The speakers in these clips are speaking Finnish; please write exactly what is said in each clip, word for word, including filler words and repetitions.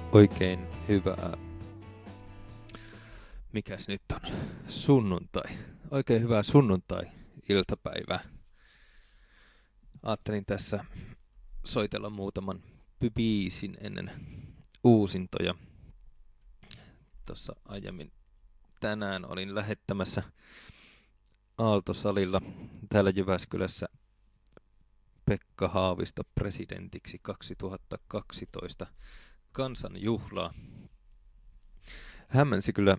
Oikein hyvää, mikäs nyt on, sunnuntai. Oikein hyvää sunnuntai-iltapäivää. Ajattelin tässä soitella muutaman biisin ennen uusintoja. Tuossa aiemmin tänään olin lähettämässä Aaltosalilla täällä Jyväskylässä Pekka Haavisto presidentiksi kaksituhattakaksitoista kansanjuhlaa. Hämmensi kyllä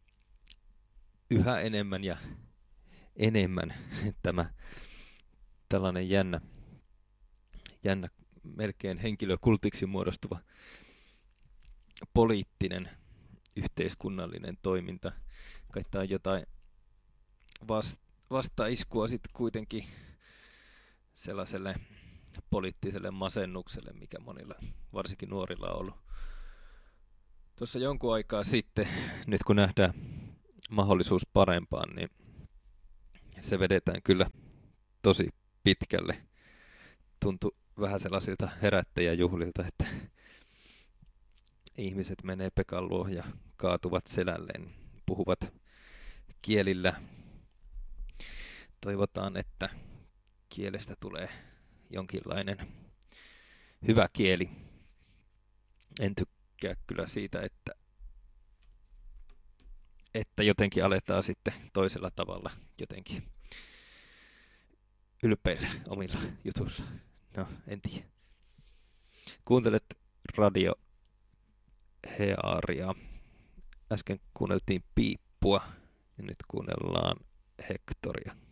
yhä enemmän ja enemmän tämä tällainen jännä, jännä melkein henkilökultiksi muodostuva poliittinen yhteiskunnallinen toiminta. Kai tämä on jotain vast, vastaiskua sitten kuitenkin sellaiselle poliittiselle masennukselle, mikä monilla, varsinkin nuorilla on ollut tuossa jonkun aikaa sitten. Nyt kun nähdään mahdollisuus parempaan, niin se vedetään kyllä tosi pitkälle. Tuntui vähän sellaisilta herättäjäjuhlilta, että ihmiset menee Pekan luo ja kaatuvat selälleen, puhuvat kielillä. Toivotaan, että kielestä tulee jonkinlainen hyvä kieli. En tykkää kyllä siitä, että, että jotenkin aletaan sitten toisella tavalla jotenkin ylpeillä omilla jutuilla. No, en tiedä. Kuuntelet Radio Hearia. Äsken kuunneltiin Piippua ja nyt kuunnellaan Hektoria.